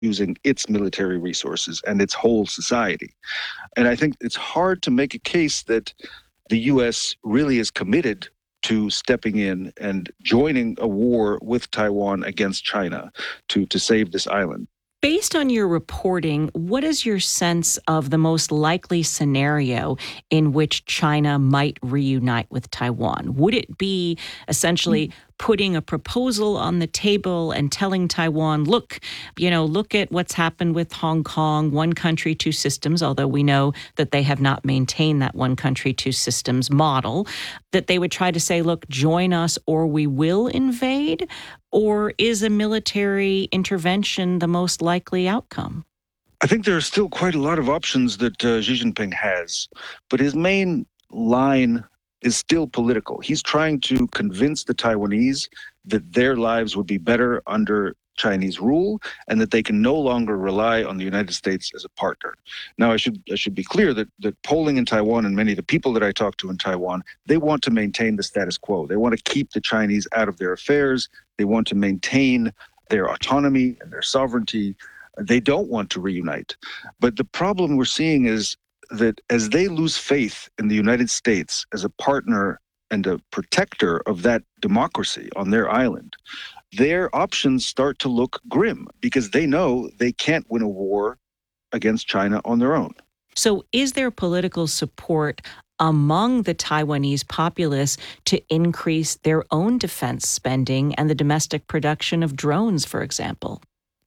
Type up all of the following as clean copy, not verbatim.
using its military resources and its whole society. And I think it's hard to make a case that the U.S. really is committed to stepping in and joining a war with Taiwan against China to save this island. Based on your reporting, what is your sense of the most likely scenario in which China might reunite with Taiwan? Would it be essentially putting a proposal on the table and telling Taiwan, look at what's happened with Hong Kong, one country, two systems, although we know that they have not maintained that one country, two systems model, that they would try to say, look, join us or we will invade? Or is a military intervention the most likely outcome? I think there are still quite a lot of options that Xi Jinping has, but his main line is still political. He's trying to convince the Taiwanese that their lives would be better under Chinese rule and that they can no longer rely on the United States as a partner. Now, I should be clear that polling in Taiwan and many of the people that I talk to in Taiwan, they want to maintain the status quo. They want to keep the Chinese out of their affairs. They want to maintain their autonomy and their sovereignty. They don't want to reunite. But the problem we're seeing is that as they lose faith in the United States as a partner and a protector of that democracy on their island, their options start to look grim because they know they can't win a war against China on their own. So is there political support among the Taiwanese populace to increase their own defense spending and the domestic production of drones, for example?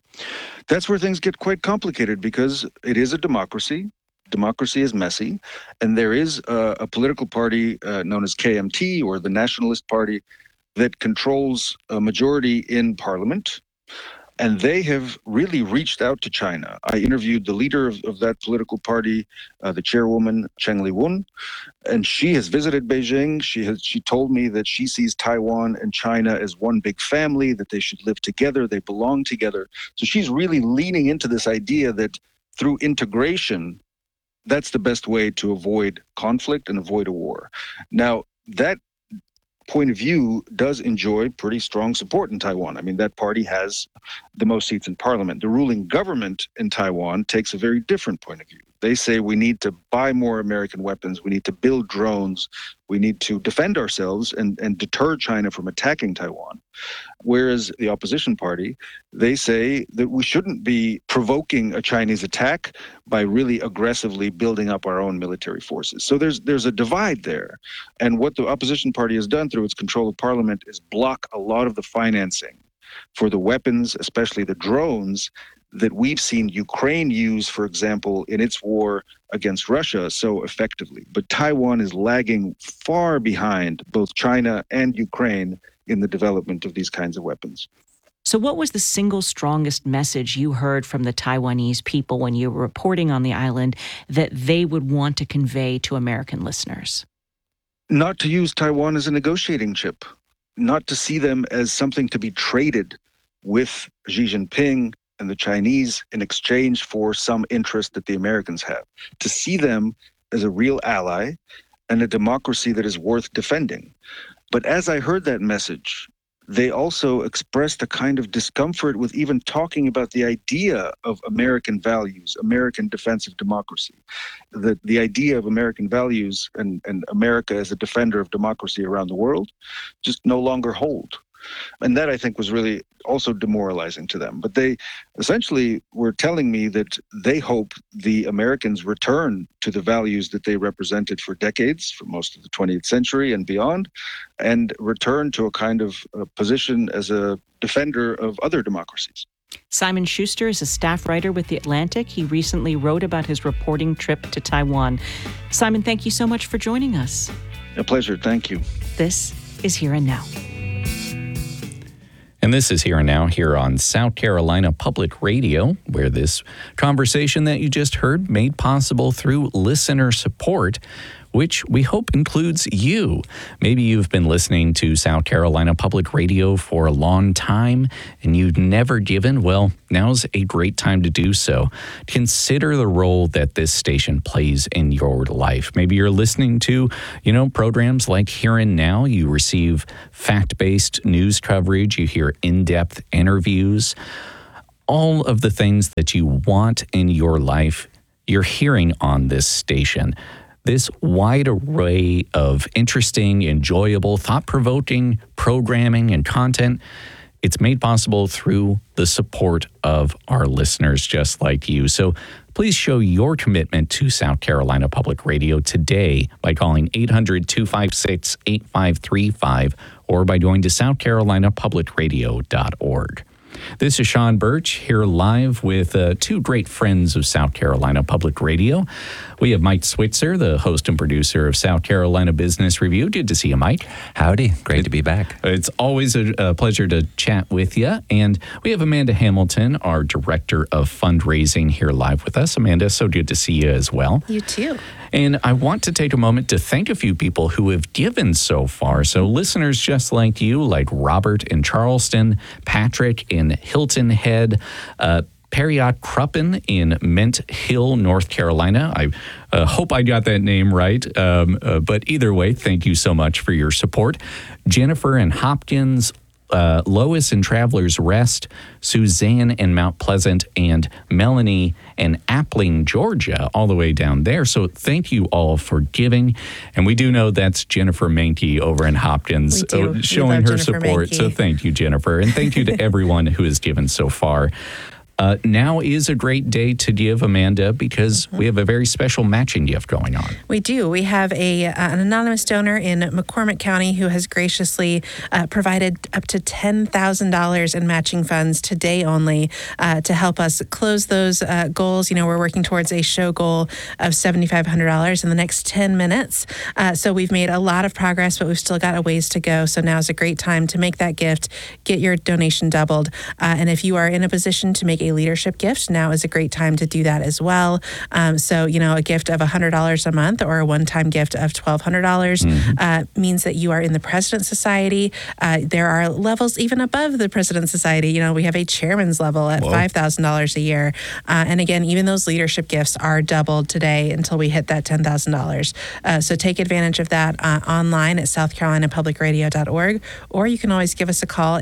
That's where things get quite complicated because it is a democracy. Democracy is messy, and there is a political party known as KMT, or the Nationalist Party, that controls a majority in parliament, and they have really reached out to China. I interviewed the leader of that political party, the chairwoman, Cheng Li-wun, and she has visited Beijing. She told me that she sees Taiwan and China as one big family, that they should live together, they belong together. So she's really leaning into this idea that through integration, that's the best way to avoid conflict and avoid a war. Now, that point of view does enjoy pretty strong support in Taiwan. I mean, that party has the most seats in parliament. The ruling government in Taiwan takes a very different point of view. They say we need to buy more American weapons, we need to build drones, we need to defend ourselves and deter China from attacking Taiwan. Whereas the opposition party, they say that we shouldn't be provoking a Chinese attack by really aggressively building up our own military forces. So there's a divide there. And what the opposition party has done through its control of parliament is block a lot of the financing for the weapons, especially the drones, that we've seen Ukraine use, for example, in its war against Russia so effectively. But Taiwan is lagging far behind both China and Ukraine in the development of these kinds of weapons. So what was the single strongest message you heard from the Taiwanese people when you were reporting on the island that they would want to convey to American listeners? Not to use Taiwan as a negotiating chip, not to see them as something to be traded with Xi Jinping and the Chinese in exchange for some interest that the Americans have, to see them as a real ally and a democracy that is worth defending. But as I heard that message, they also expressed a kind of discomfort with even talking about the idea of American values, American defense of democracy. The idea of American values and America as a defender of democracy around the world just no longer hold. And that, I think, was really also demoralizing to them. But they essentially were telling me that they hope the Americans return to the values that they represented for decades, for most of the 20th century and beyond, and return to a kind of position as a defender of other democracies. Simon Schuster is a staff writer with The Atlantic. He recently wrote about his reporting trip to Taiwan. Simon, thank you so much for joining us. A pleasure. Thank you. This is Here and Now. And this is Here and Now here on South Carolina Public Radio, where this conversation that you just heard made possible through listener support, which we hope includes you. Maybe you've been listening to South Carolina Public Radio for a long time and you've never given. Well, now's a great time to do so. Consider the role that this station plays in your life. Maybe you're listening to, programs like Here and Now. You receive fact-based news coverage. You hear in-depth interviews. all of the things that you want in your life, you're hearing on this station. This wide array of interesting, enjoyable, thought-provoking programming and content, it's made possible through the support of our listeners just like you. So please show your commitment to South Carolina Public Radio today by calling 800-256-8535 or by going to southcarolinapublicradio.org. This is Sean Birch here live with two great friends of South Carolina Public Radio. We have Mike Switzer, the host and producer of South Carolina Business Review. Good to see you, Mike. Howdy. Great to be back. It's always a pleasure to chat with you. And we have Amanda Hamilton, our Director of Fundraising, here live with us. Amanda, so good to see you as well. You too. And I want to take a moment to thank a few people who have given so far. So listeners just like you, like Robert in Charleston, Patrick in Hilton Head, Periot Kruppen in Mint Hill, North Carolina. I hope I got that name right. But either way, thank you so much for your support. Jennifer in Hopkins, Lois in Travelers Rest, Suzanne in Mount Pleasant, and Melanie in Appling, Georgia, all the way down there. So thank you all for giving. And we do know that's Jennifer Mankey over in Hopkins showing her support. Mankey. So thank you, Jennifer. And thank you to everyone who has given so far. Now is a great day to give, Amanda, because we have a very special matching gift going on. We do. We have an anonymous donor in McCormick County who has graciously provided up to $10,000 in matching funds today only to help us close those goals. You know, we're working towards a show goal of $7,500 in the next 10 minutes. So we've made a lot of progress, but we've still got a ways to go. So now is a great time to make that gift, get your donation doubled. And if you are in a position to make a leadership gift, now is a great time to do that as well. So, you know, a gift of $100 a month or a one-time gift of $1,200 means that you are in the President's Society. There are levels even above the President's Society. You know, we have a chairman's level at $5,000 a year. And again, even those leadership gifts are doubled today until we hit that $10,000. So take advantage of that online at southcarolinapublicradio.org, or you can always give us a call,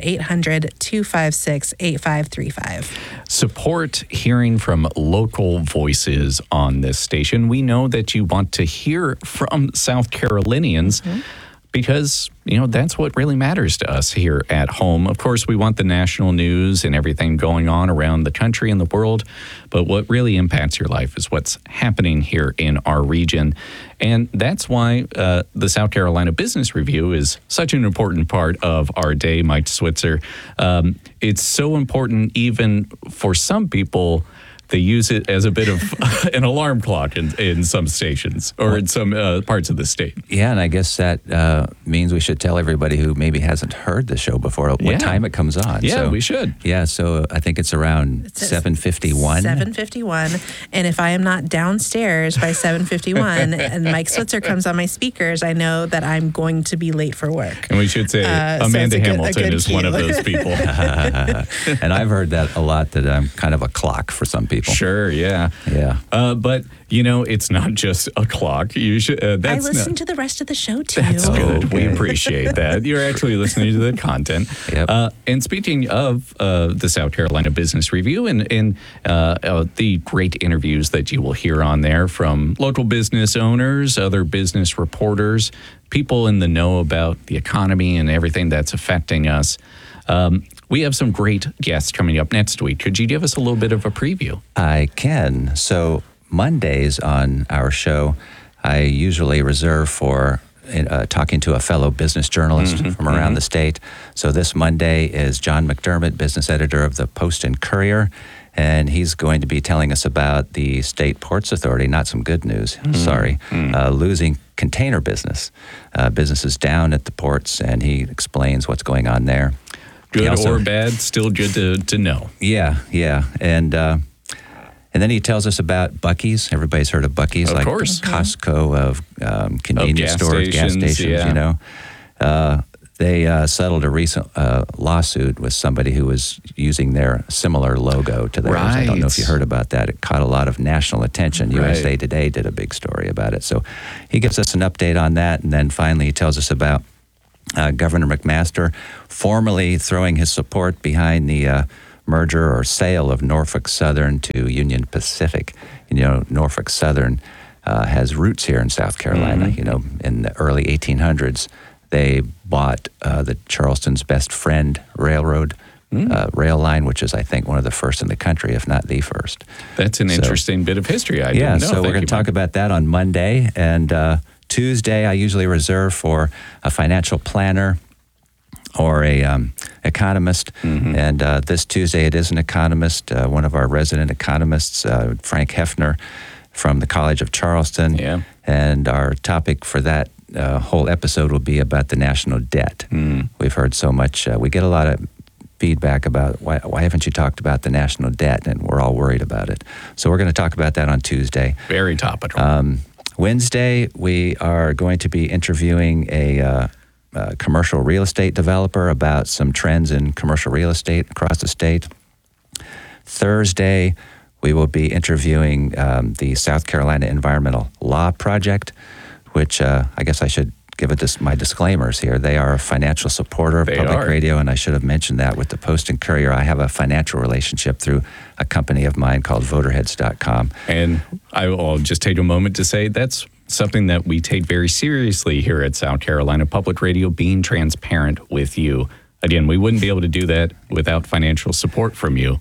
800-256-8535. Support hearing from local voices on this station. We know that you want to hear from South Carolinians because, you know, that's what really matters to us here at home. Of course, we want the national news and everything going on around the country and the world, but what really impacts your life is what's happening here in our region. And that's why the South Carolina Business Review is such an important part of our day, Mike Switzer. It's so important even for some people. They use it as a bit of an alarm clock in some stations or in some parts of the state. Yeah, and I guess that means we should tell everybody who maybe hasn't heard the show before what time it comes on. Yeah, we should. Yeah, so I think it's around 7:51. 7:51, and if I am not downstairs by 7:51 and Mike Switzer comes on my speakers, I know that I'm going to be late for work. And we should say Amanda Hamilton is one of those people. And I've heard that a lot, that I'm kind of a clock for some people. Sure, yeah. But, you know, it's not just a clock. You should. I listen to the rest of the show, too. That's good. Okay. We appreciate that. You're actually listening to the content. Yep. And speaking of the South Carolina Business Review and the great interviews that you will hear on there from local business owners, other business reporters, people in the know about the economy and everything that's affecting us, we have some great guests coming up next week. Could you give us a little bit of a preview? I can. So Mondays on our show, I usually reserve for talking to a fellow business journalist from around the state. So this Monday is John McDermott, business editor of the Post and Courier, and he's going to be telling us about the State Ports Authority, not some good news, losing container business. Business is down at the ports, and he explains what's going on there. Good or bad, still good to know. Yeah. And then he tells us about Buc-ee's. Everybody's heard of Buc-ee's, of like course. Costco of convenience stores, gas stations, yeah. you know. They settled a recent lawsuit with somebody who was using their similar logo to theirs. Right. I don't know if you heard about that. It caught a lot of national attention. Right. USA Today did a big story about it. So he gives us an update on that, and then finally he tells us about Governor McMaster formally throwing his support behind the merger or sale of Norfolk Southern to Union Pacific. Norfolk Southern has roots here in South Carolina. In the early 1800s, they bought the Charleston's Best Friend Railroad rail line, which is, I think, one of the first in the country, if not the first. That's an interesting bit of history. I didn't know. So we're going to talk about that on Monday. And Tuesday, I usually reserve for a financial planner or a economist. And this Tuesday, it is an economist, one of our resident economists, Frank Hefner from the College of Charleston. Yeah. And our topic for that whole episode will be about the national debt. We've heard so much. We get a lot of feedback about why haven't you talked about the national debt, and we're all worried about it. So we're going to talk about that on Tuesday. Very topical. Wednesday, we are going to be interviewing a commercial real estate developer about some trends in commercial real estate across the state. Thursday, we will be interviewing the South Carolina Environmental Law Project, which I guess I should give my disclaimers here. They are a financial supporter of public radio, and I should have mentioned that with the Post and Courier. I have a financial relationship through a company of mine called voterheads.com. And I will just take a moment to say that's something that we take very seriously here at South Carolina Public Radio, being transparent with you. Again, we wouldn't be able to do that without financial support from you.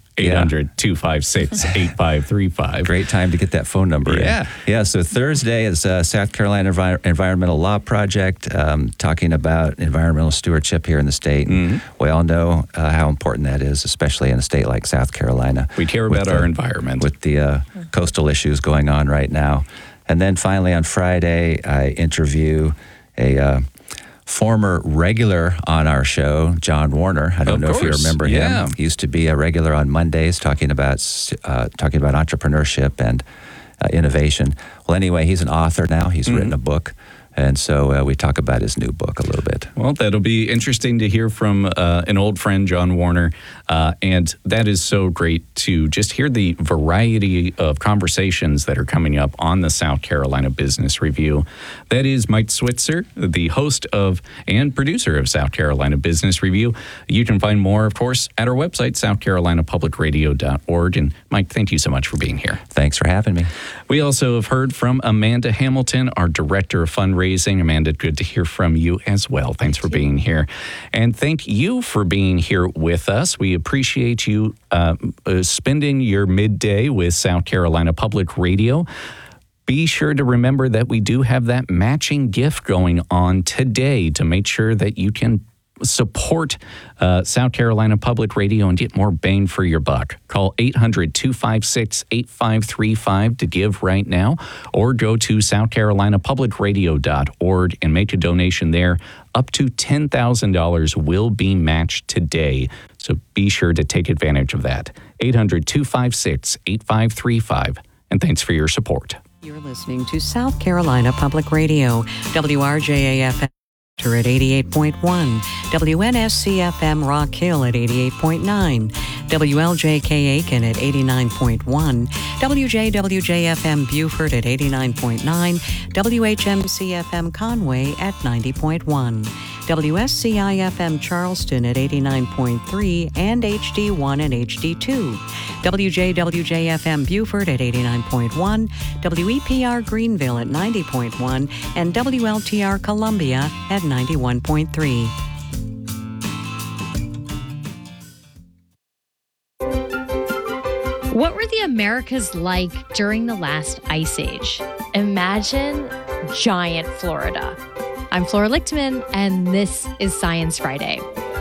800-256-8535. Great time to get that phone number in. Yeah, so Thursday is South Carolina Environmental Law Project, talking about environmental stewardship here in the state. We all know how important that is, especially in a state like South Carolina. We care about our environment. With the coastal issues going on right now. And then finally on Friday, I interview a former regular on our show, John Warner. I don't know if you remember him. He used to be a regular on Mondays talking about entrepreneurship and innovation. Well, anyway, he's an author now. He's written a book. And so we talk about his new book a little bit. Well, that'll be interesting to hear from an old friend, John Warner. And that is so great to just hear the variety of conversations that are coming up on the South Carolina Business Review. That is Mike Switzer, the host of and producer of South Carolina Business Review. You can find more, of course, at our website, southcarolinapublicradio.org. And Mike, thank you so much for being here. Thanks for having me. We also have heard from Amanda Hamilton, our director of fundraising. Amanda, good to hear from you as well. Thanks for being here. And thank you for being here with us. We appreciate you spending your midday with South Carolina Public Radio. Be sure to remember that we do have that matching gift going on today to make sure that you can support South Carolina Public Radio and get more bang for your buck. Call 800-256-8535 to give right now, or go to southcarolinapublicradio.org and make a donation there. Up to $10,000 will be matched today, so be sure to take advantage of that. 800-256-8535, and thanks for your support. You're listening to South Carolina Public Radio, WRJA-FM. At 88.1, WNSC-FM Rock Hill at 88.9, WLJK Aiken at 89.1, WJWJ-FM Beaufort at 89.9, WHMC-FM Conway at 90.1, WSCI-FM Charleston at 89.3 and HD1 and HD2, WJWJ-FM Beaufort at 89.1, WEPR Greenville at 90.1, and WLTR Columbia at 91.3. What were the Americas like during the last ice age? Imagine giant Florida. I'm Flora Lichtman, and this is Science Friday.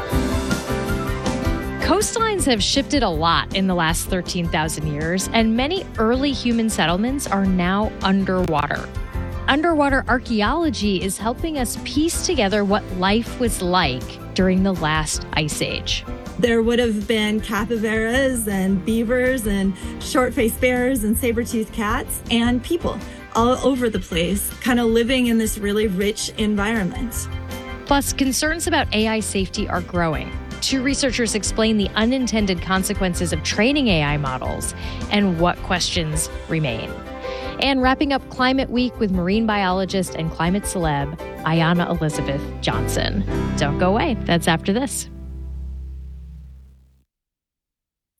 Coastlines have shifted a lot in the last 13,000 years, and many early human settlements are now underwater. Underwater archaeology is helping us piece together what life was like during the last ice age. There would have been capybaras and beavers and short-faced bears and saber-toothed cats and people all over the place, kind of living in this really rich environment. Plus, concerns about AI safety are growing. Two researchers explain the unintended consequences of training AI models and what questions remain. And wrapping up Climate Week with marine biologist and climate celeb, Ayanna Elizabeth Johnson. Don't go away. That's after this.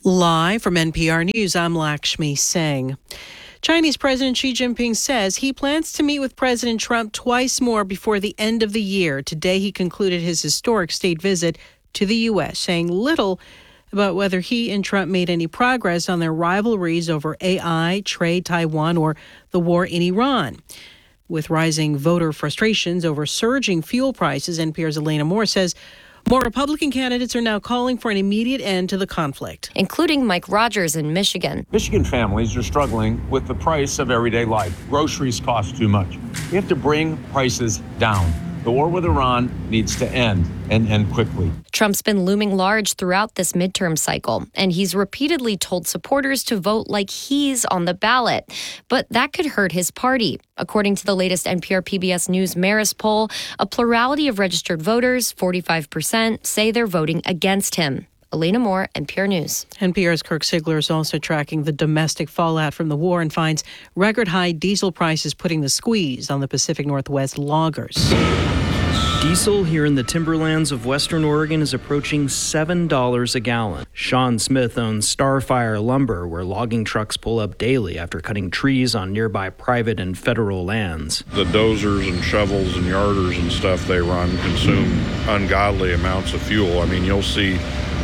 Live from NPR News, I'm Lakshmi Singh. Chinese President Xi Jinping says he plans to meet with President Trump twice more before the end of the year. Today, he concluded his historic state visit to the U.S., saying little about whether he and Trump made any progress on their rivalries over AI, trade, Taiwan, or the war in Iran. With rising voter frustrations over surging fuel prices, NPR's Elena Moore says more Republican candidates are now calling for an immediate end to the conflict, including Mike Rogers in Michigan. Michigan families are struggling with the price of everyday life. Groceries cost too much. We have to bring prices down. The war with Iran needs to end, and end quickly. Trump's been looming large throughout this midterm cycle, and he's repeatedly told supporters to vote like he's on the ballot. But that could hurt his party. According to the latest NPR PBS News Marist poll, a plurality of registered voters, 45%, say they're voting against him. Elena Moore, NPR News. NPR's Kirk Sigler is also tracking the domestic fallout from the war and finds record-high diesel prices putting the squeeze on the Pacific Northwest loggers. Diesel here in the timberlands of Western Oregon is approaching $7 a gallon. Sean Smith owns Starfire Lumber, where logging trucks pull up daily after cutting trees on nearby private and federal lands. The dozers and shovels and yarders and stuff they run consume ungodly amounts of fuel. I mean, you'll see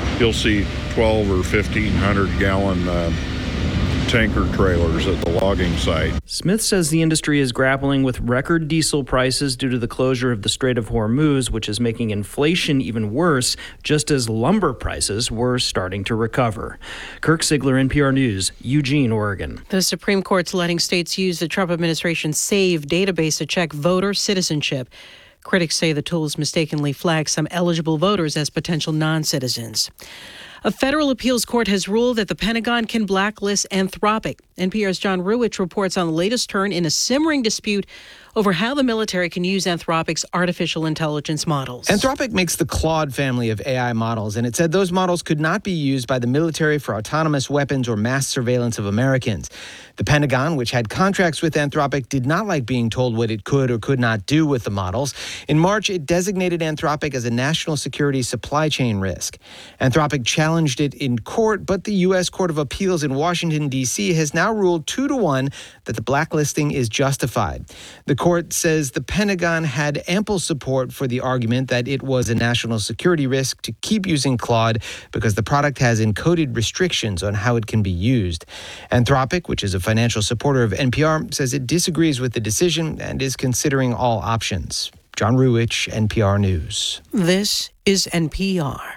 12 or 1,500 gallon tanker trailers at the logging site. Smith says the industry is grappling with record diesel prices due to the closure of the Strait of Hormuz, which is making inflation even worse, just as lumber prices were starting to recover. Kirk Sigler, NPR News, Eugene, Oregon. The Supreme Court's letting states use the Trump administration's SAVE database to check voter citizenship. Critics say the tool has mistakenly flagged some eligible voters as potential non-citizens. A federal appeals court has ruled that the Pentagon can blacklist Anthropic. NPR's John Ruwitch reports on the latest turn in a simmering dispute over how the military can use Anthropic's artificial intelligence models. Anthropic makes the Claude family of AI models, and it said those models could not be used by the military for autonomous weapons or mass surveillance of Americans. The Pentagon, which had contracts with Anthropic, did not like being told what it could or could not do with the models. In March, it designated Anthropic as a national security supply chain risk. Anthropic challenged it in court, but the U.S. Court of Appeals in Washington, D.C. has now ruled 2-1 that the blacklisting is justified. The court says the Pentagon had ample support for the argument that it was a national security risk to keep using Claude because the product has encoded restrictions on how it can be used. Anthropic, which is a financial supporter of NPR, says it disagrees with the decision and is considering all options. John Ruwitch, NPR News. This is NPR.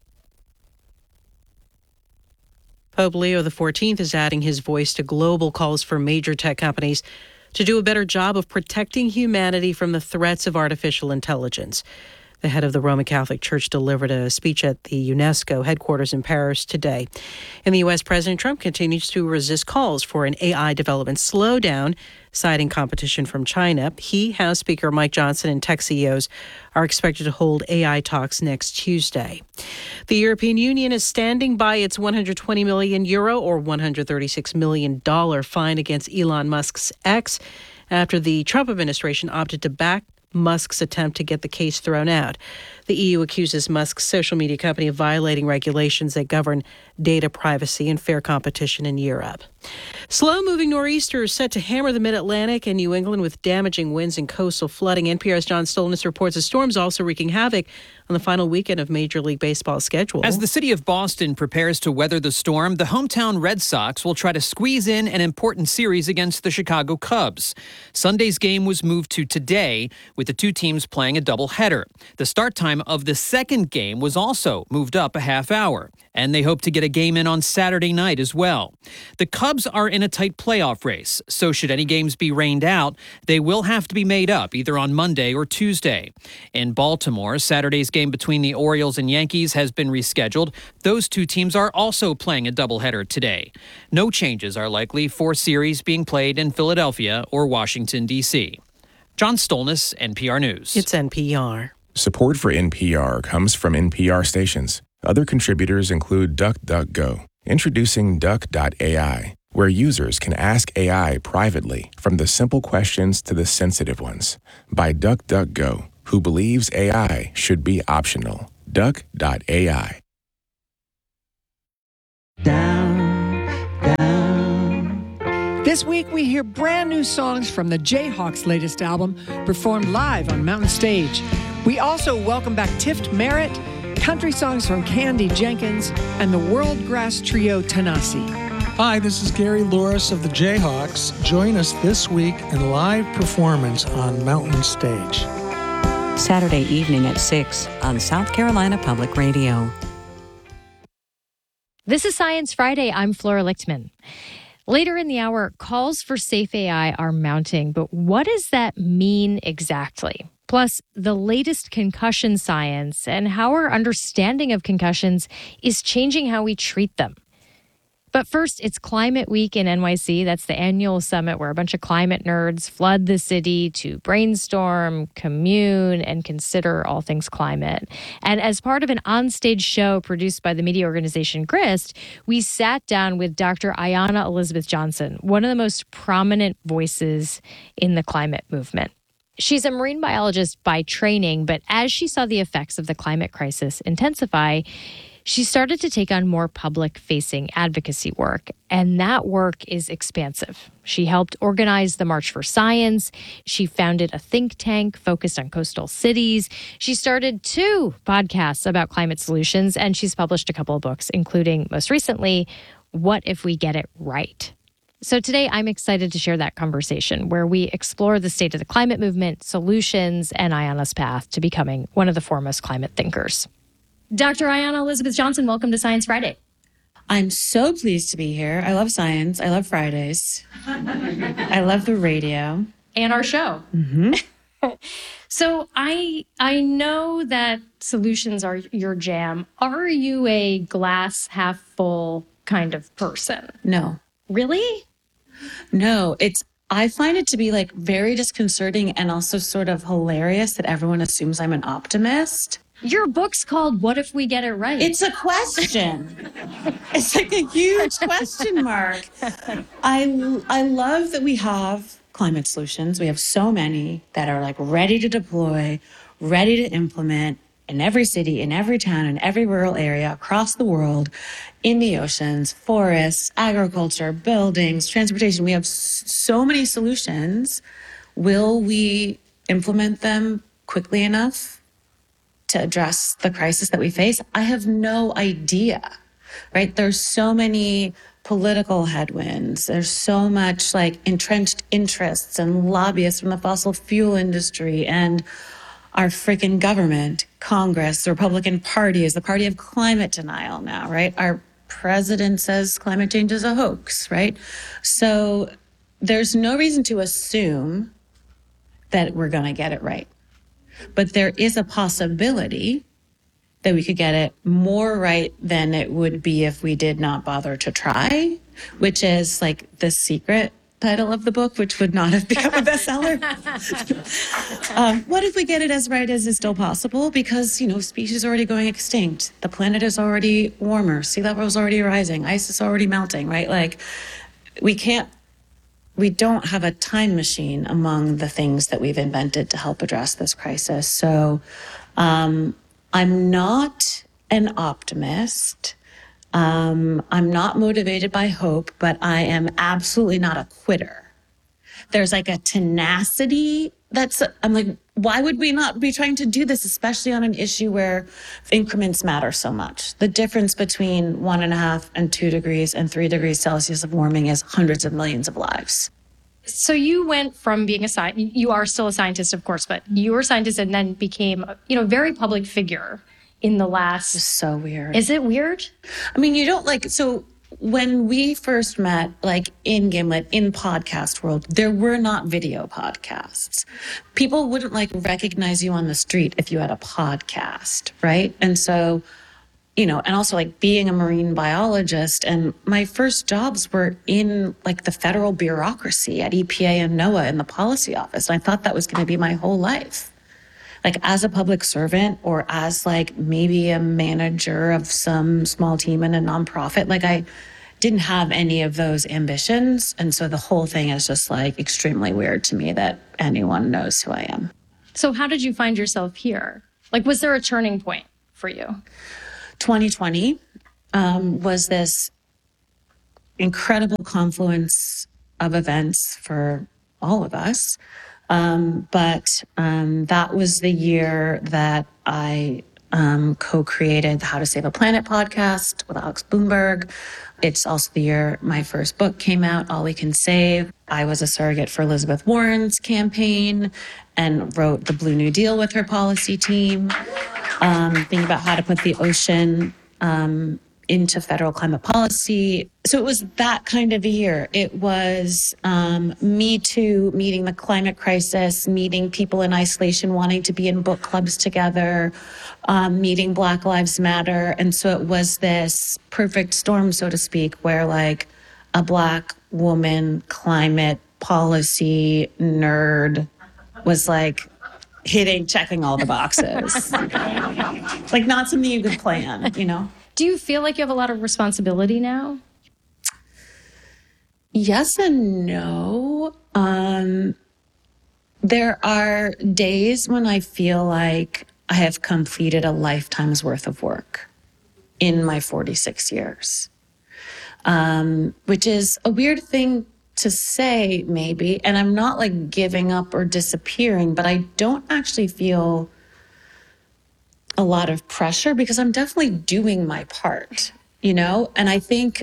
Pope Leo XIV is adding his voice to global calls for major tech companies to do a better job of protecting humanity from the threats of artificial intelligence. The head of the Roman Catholic Church delivered a speech at the UNESCO headquarters in Paris today. In the U.S., President Trump continues to resist calls for an AI development slowdown, citing competition from China. He, House Speaker Mike Johnson, and tech CEOs are expected to hold AI talks next Tuesday. The European Union is standing by its €120 million or $136 million fine against Elon Musk's X after the Trump administration opted to back Musk's attempt to get the case thrown out. The EU accuses Musk's social media company of violating regulations that govern data privacy and fair competition in Europe. Slow-moving nor'easters set to hammer the mid-Atlantic and New England with damaging winds and coastal flooding. NPR's John Stolnis reports the storm's also wreaking havoc on the final weekend of Major League Baseball's schedule. As the city of Boston prepares to weather the storm, the hometown Red Sox will try to squeeze in an important series against the Chicago Cubs. Sunday's game was moved to today, with the two teams playing a doubleheader. The start time of the second game was also moved up a half hour, and they hope to get a game in on Saturday night as well. The Cubs are in a tight playoff race, so should any games be rained out, they will have to be made up either on Monday or Tuesday. In Baltimore, Saturday's game between the Orioles and Yankees has been rescheduled. Those two teams are also playing a doubleheader today. No changes are likely for series being played in Philadelphia or Washington, D.C. John Stolnis, NPR News. It's NPR. Support for NPR comes from NPR stations. Other contributors include DuckDuckGo. Introducing Duck.ai, where users can ask AI privately, from the simple questions to the sensitive ones. By DuckDuckGo, who believes AI should be optional. Duck.ai. This week, we hear brand new songs from the Jayhawks' latest album, performed live on Mountain Stage. We also welcome back Tift Merritt, country songs from Candy Jenkins, and the world grass trio Tanasi. Hi, this is Gary Louris of the Jayhawks. Join us this week in live performance on Mountain Stage. Saturday evening at 6 on South Carolina Public Radio. This is Science Friday. I'm Flora Lichtman. Later in the hour, calls for safe AI are mounting, but what does that mean exactly? Plus, the latest concussion science and how our understanding of concussions is changing how we treat them. But first, it's Climate Week in NYC. That's the annual summit where a bunch of climate nerds flood the city to brainstorm, commune, and consider all things climate. And as part of an onstage show produced by the media organization Grist, we sat down with Dr. Ayanna Elizabeth Johnson, one of the most prominent voices in the climate movement. She's a marine biologist by training, but as she saw the effects of the climate crisis intensify, she started to take on more public-facing advocacy work, and that work is expansive. She helped organize the March for Science. She founded a think tank focused on coastal cities. She started 2 podcasts about climate solutions, and she's published a couple of books, including, most recently, What If We Get It Right? So today, I'm excited to share that conversation where we explore the state of the climate movement, solutions, and Ayanna's path to becoming one of the foremost climate thinkers. Dr. Ayanna Elizabeth Johnson, welcome to Science Friday. I'm so pleased to be here. I love science. I love Fridays. I love the radio. And our show. Mm-hmm. So I know that solutions are your jam. Are you a glass half full kind of person? No. Really? No, I find it to be like very disconcerting and also sort of hilarious that everyone assumes I'm an optimist. Your book's called What If We Get It Right? It's a question. It's like a huge question mark. I love that we have climate solutions. We have so many that are like ready to deploy, ready to implement in every city, in every town, in every rural area across the world, in the oceans, forests, agriculture, buildings, transportation. We have so many solutions. Will we implement them quickly enough to address the crisis that we face? I have no idea, right? There's so many political headwinds. There's so much like entrenched interests and lobbyists from the fossil fuel industry and our freaking government, Congress, the Republican Party is the party of climate denial now, right? Our president says climate change is a hoax, right? So there's no reason to assume that we're going to get it right. But there is a possibility that we could get it more right than it would be if we did not bother to try, which is like the secret title of the book, which would not have become a bestseller. What if we get it as right as is still possible? Because, species are already going extinct. The planet is already warmer. Sea level is already rising. Ice is already melting, right? Like, we don't have a time machine among the things that we've invented to help address this crisis. So I'm not an optimist. I'm not motivated by hope, but I am absolutely not a quitter. There's like a tenacity I'm like, why would we not be trying to do this, especially on an issue where increments matter so much? The difference between 1.5 and 2 degrees and 3 degrees Celsius of warming is hundreds of millions of lives. So you went from being you are still a scientist, of course, but you were a scientist and then became, a very public figure in the last. It's so weird. Is it weird? I mean, so when we first met, like in Gimlet, in podcast world, there were not video podcasts. People wouldn't recognize you on the street if you had a podcast, right? And so, and also being a marine biologist, and my first jobs were in the federal bureaucracy at EPA and NOAA in the policy office. And I thought that was going to be my whole life. As a public servant or as maybe a manager of some small team in a nonprofit, I didn't have any of those ambitions. And so the whole thing is just extremely weird to me that anyone knows who I am. So how did you find yourself here? Was there a turning point for you? 2020 was this incredible confluence of events for all of us. But that was the year that I co-created the How to Save a Planet podcast with Alex Bloomberg. It's also the year my first book came out, All We Can Save. I was a surrogate for Elizabeth Warren's campaign and wrote the Blue New Deal with her policy team, thinking about how to put the ocean into federal climate policy. So it was that kind of a year. It was Me Too, meeting the climate crisis, meeting people in isolation wanting to be in book clubs together, meeting Black Lives Matter. And so it was this perfect storm, so to speak, where like a Black woman climate policy nerd was like checking all the boxes. Like not something you could plan, you know? Do you feel like you have a lot of responsibility now? Yes and no. There are days when I feel like I have completed a lifetime's worth of work in my 46 years, which is a weird thing to say, maybe. And I'm not like giving up or disappearing, but I don't actually feel a lot of pressure because I'm definitely doing my part, you know? And I think,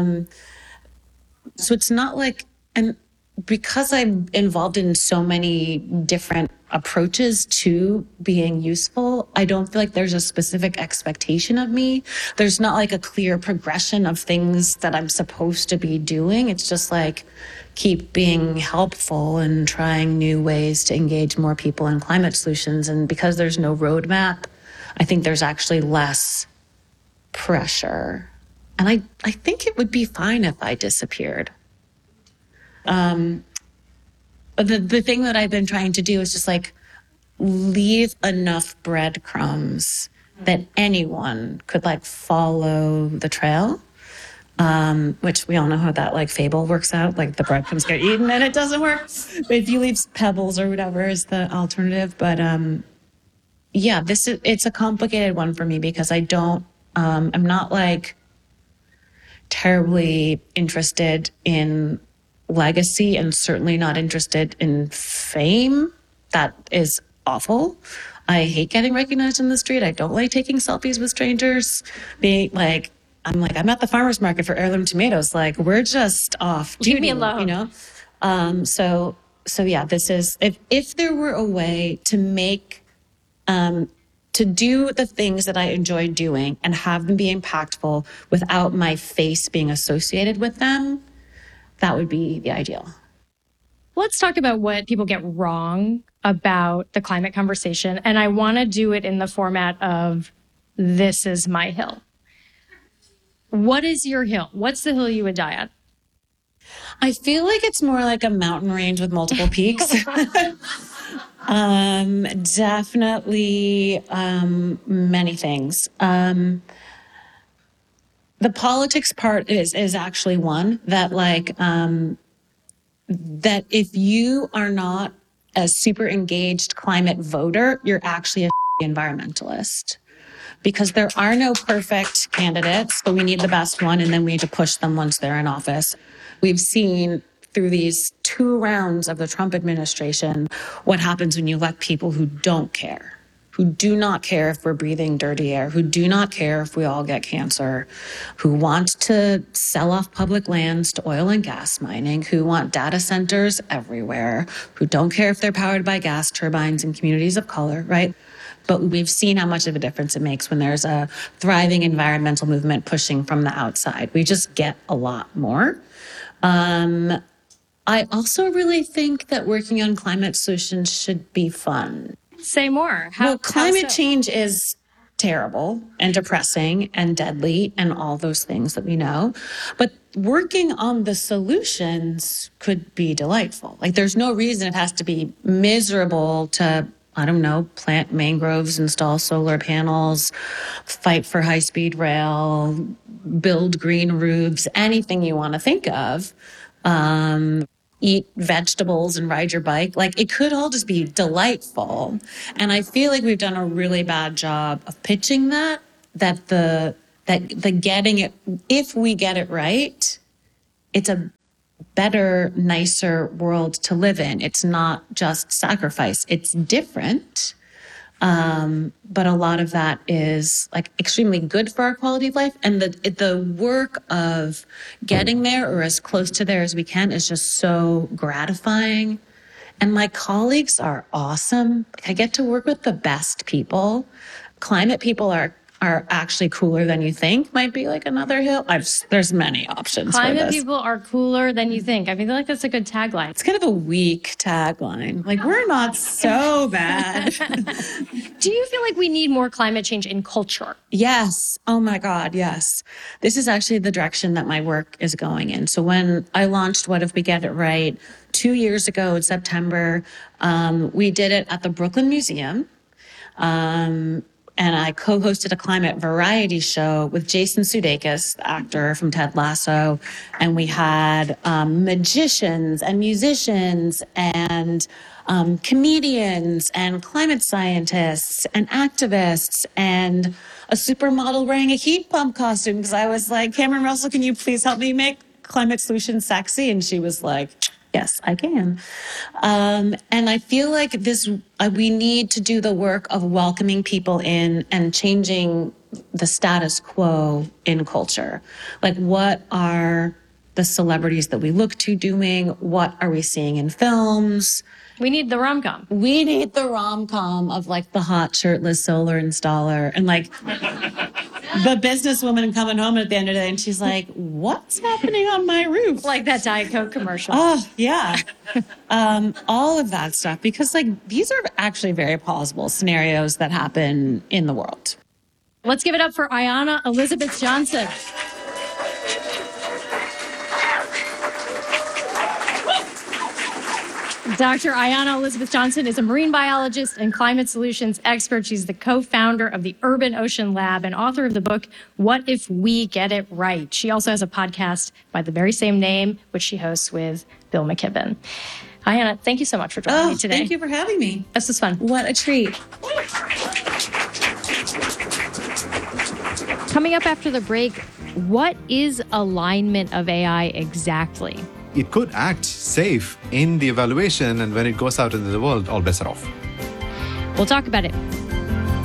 so it's not like, and because I'm involved in so many different approaches to being useful, I don't feel like there's a specific expectation of me. There's not like a clear progression of things that I'm supposed to be doing. It's just like keep being helpful and trying new ways to engage more people in climate solutions. And because there's no roadmap, I think there's actually less pressure. And I think it would be fine if I disappeared. The thing that I've been trying to do is just like leave enough breadcrumbs that anyone could like follow the trail, which we all know how that like fable works out. Like the breadcrumbs get eaten and it doesn't work. But if you leave pebbles or whatever is the alternative. But yeah, it's a complicated one for me because I don't, I'm not like terribly interested in legacy and certainly not interested in fame. That is awful. I hate getting recognized in the street. I don't like taking selfies with strangers. Being like, I'm at the farmer's market for heirloom tomatoes. Like, we're just off. Leave me alone. You know? So yeah, this is, if there were a way to make, to do the things that I enjoy doing and have them be impactful without my face being associated with them, that would be the ideal. Let's talk about what people get wrong about the climate conversation. And I want to do it in the format of this is my hill. What is your hill? What's the hill you would die at? I feel like it's more like a mountain range with multiple peaks. Definitely many things. The politics part is actually one that like, that if you are not a super engaged climate voter, you're actually a environmentalist. Because there are no perfect candidates, but we need the best one, and then we need to push them once they're in office. We've seen through these 2 rounds of the Trump administration what happens when you elect people who don't care, who do not care if we're breathing dirty air, who do not care if we all get cancer, who want to sell off public lands to oil and gas mining, who want data centers everywhere, who don't care if they're powered by gas turbines in communities of color, right? But we've seen how much of a difference it makes when there's a thriving environmental movement pushing from the outside. We just get a lot more. I also really think that working on climate solutions should be fun. Say more. Well, climate change is terrible and depressing and deadly and all those things that we know. But working on the solutions could be delightful. Like there's no reason it has to be miserable to, I don't know, plant mangroves, install solar panels, fight for high-speed rail, build green roofs, anything you want to think of. Eat vegetables and ride your bike. Like it could all just be delightful. And I feel like we've done a really bad job of pitching that the getting it, if we get it right, it's a better, nicer world to live in. It's not just sacrifice. It's different. But a lot of that is like extremely good for our quality of life. And the work of getting there or as close to there as we can is just so gratifying. And my colleagues are awesome. I get to work with the best people. Climate people are actually cooler than you think, might be like another hill. There's many options Climate for this. people are cooler than you think. I feel like that's a good tagline. It's kind of a weak tagline. Like, we're not so bad. Do you feel like we need more climate change in culture? Yes. Oh my God, yes. This is actually the direction that my work is going in. So when I launched What If We Get It Right 2 years ago in September, we did it at the Brooklyn Museum. And I co-hosted a climate variety show with Jason Sudeikis, the actor from Ted Lasso. And we had magicians and musicians and comedians and climate scientists and activists and a supermodel wearing a heat pump costume because I was like, Cameron Russell, can you please help me make climate solutions sexy? And she was like, yes, I can. And I feel like we need to do the work of welcoming people in and changing the status quo in culture. Like, what are the celebrities that we look to doing? What are we seeing in films? We need the rom-com. We need the rom-com of like the hot shirtless solar installer and like the businesswoman coming home at the end of the day and she's like, what's happening on my roof? Like that Diet Coke commercial. Oh, yeah. All of that stuff, because like these are actually very plausible scenarios that happen in the world. Let's give it up for Ayanna Elizabeth Johnson. Dr. Ayanna Elizabeth Johnson is a marine biologist and climate solutions expert. She's the co-founder of the Urban Ocean Lab and author of the book, What If We Get It Right? She also has a podcast by the very same name, which she hosts with Bill McKibben. Ayanna, thank you so much for joining me today. Thank you for having me. This was fun. What a treat. Coming up after the break, what is alignment of AI exactly? It could act safe in the evaluation, and when it goes out into the world, all bets are off. We'll talk about it